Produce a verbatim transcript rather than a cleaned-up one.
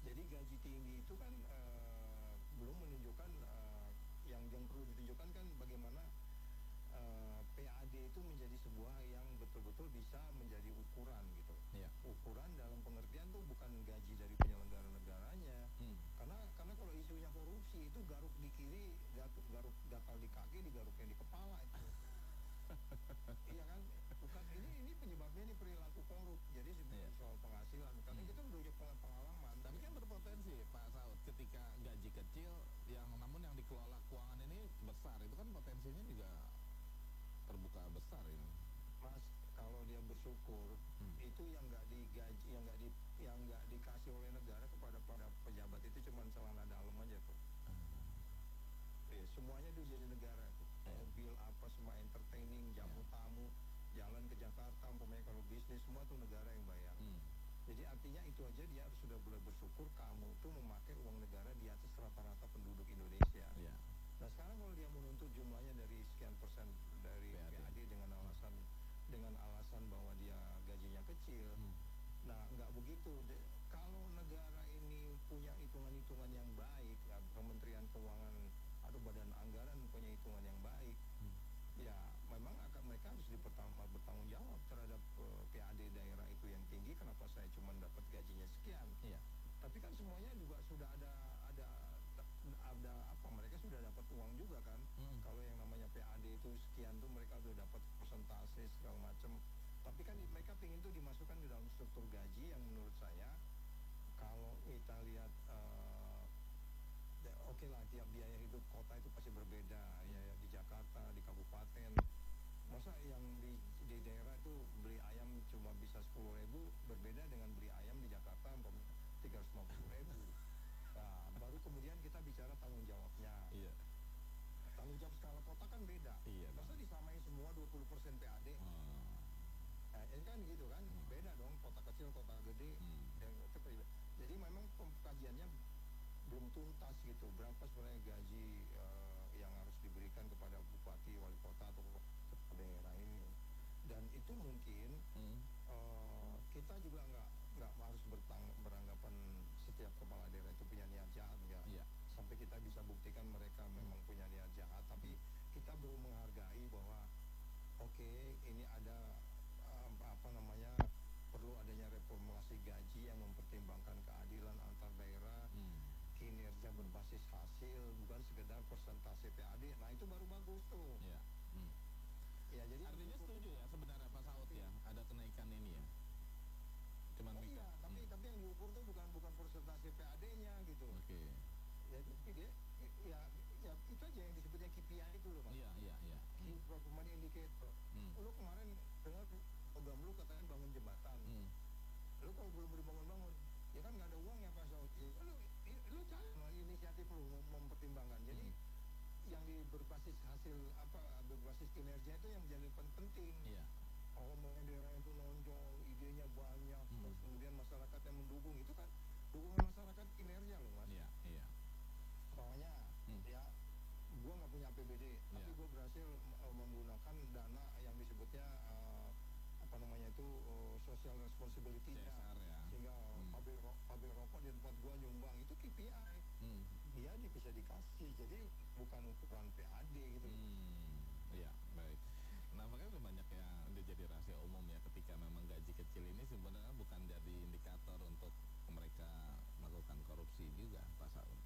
Jadi gaji tinggi itu kan eh, belum menunjukkan eh, yang yang perlu ditunjukkan kan bagaimana eh, P A D itu menjadi sebuah yang betul-betul bisa menjadi ukuran gitu. Iya. Ukuran dalam pengertian tuh bukan gaji dari penyelenggara negaranya. Hmm. Karena karena kalau isunya korupsi itu garuk di kiri, garuk, garuk gatal di kaki, digaruknya di kepala itu. Iya kan? Bukan ini ini penyebabnya ini perilaku korup. Jadi Iya. soal penghasilan. Karena Hmm. kita udah punya pengalaman. Tapi kan berpotensi Pak Saud ketika gaji kecil yang namun yang dikelola keuangan ini besar, itu kan potensinya juga terbuka besar ini. Mas, kalau dia bersyukur Hmm. itu yang nggak digaji, yang nggak di, yang nggak dikasih oleh negara kepada para pejabat itu cuma celana dalam aja tuh. Ya, semuanya itu jadi negara tuh. Mobil apa semua entertaining, jamu tamu, jalan ke Jakarta, umpamanya kalau bisnis semua tuh negara yang bayar. Hmm. Jadi artinya itu aja dia harus sudah boleh bersyukur kamu tuh memakai uang negara di atas rata-rata penduduk Indonesia. Iya. Nah sekarang kalau dia menuntut jumlahnya dari sekian persen dari P A D. P A D dengan alasan dengan alasan bahwa dia gajinya kecil, Hmm. nah nggak begitu. De- kalau negara ini punya hitungan-hitungan yang baik, ya, Kementerian Keuangan atau Badan Anggaran punya hitungan yang baik, Hmm. ya memang akan mereka harus dipertanggung bertanggung jawab terhadap uh, P A D daerah itu yang tinggi. Kenapa saya cuma dapat gajinya sekian? Iya. Tapi kan semuanya juga sudah ada ada ada apa? Mereka sudah dapat uang juga kan? Hmm. Kalau yang namanya P A D itu sekian tuh mereka sudah dapat persentase segala macam. Tapi kan di- mereka ingin tuh dimasukkan ke dalam struktur gaji yang menurut saya kalau kita lihat uh, ya, oke lah tiap biaya hidup kota itu pasti berbeda ya, ya di Jakarta di kabupaten masa yang di di daerah itu beli ayam cuma bisa sepuluh ribu berbeda dengan beli ayam di Jakarta tiga ratus lima puluh ribu. Nah, baru kemudian kita bicara tanggung jawabnya. Iya. Tanggung jawab skala kota kan beda. Iya, Masa Bang. disamain semua dua puluh persen P A D? Hmm. Nah, ini kan gitu kan, Hmm. beda dong kota kecil, kota gede. Hmm. Yang itu beda. Jadi memang pengkajiannya belum tuntas gitu. Berapa sebenarnya gaji eh, yang harus diberikan kepada bupati, wali kota atau kepala daerah ini. Dan itu mungkin Hmm. eh, kita juga nggak nggak harus bertang, beranggapan setiap kepala daerah itu punya niat jahat nggak. Iya. Sampai kita bisa buktikan mereka memang punya niat jahat. Tapi kita belum menghargai bahwa oke ini ada um, apa namanya perlu adanya reformulasi gaji yang mempertimbangkan keadilan antar daerah, Hmm. kinerja berbasis hasil bukan sekedar persentase P A D. Nah itu baru bagus tuh. Iya. Hmm. Ya jadi Artinya setuju ya sebenarnya Pak Saud ya ada kenaikan ini ya. Cuman oh mikro. iya, tapi Hmm. tapi yang diukur tuh bukan bukan persentase P A D-nya gitu. Oke. Ya tapi dia ya ya itu aja yang disebutnya K P I itu loh Mas. Iya, iya, iya. Key Hmm. Performance Indicator. Hmm. Lu kemarin dengar program lu katanya bangun jembatan. Hmm. Lu kalau belum dibangun-bangun ya kan nggak ada uang ya Pak Saud. Ya, lu i- lu cari lah inisiatif lu mem- mempertimbangkan. Jadi Hmm. yang di berbasis hasil apa berbasis kinerja itu yang jadi pen- penting. Iya. Oh mau daerah itu nonjol, idenya banyak, Hmm. terus kemudian masyarakat yang mendukung itu kan dukungan masyarakat kinerja loh Mas. Iya, iya. Pokoknya Hmm. ya gua nggak punya A P B D, tapi Iya. gua berhasil uh, menggunakan dana yang disebutnya uh, apa namanya itu uh, social responsibility C S R ya. sehingga Hmm. pabrik ro- pabrik rokok di tempat gua nyumbang itu K P I. Hmm. Dia di- bisa dikasih, jadi bukan ukuran P A D gitu. Hmm. Iya, baik. Nah, makanya udah banyak yang udah jadi rahasia umum ya ketika memang gaji kecil ini sebenarnya bukan jadi indikator untuk mereka melakukan korupsi juga, Pak Saud.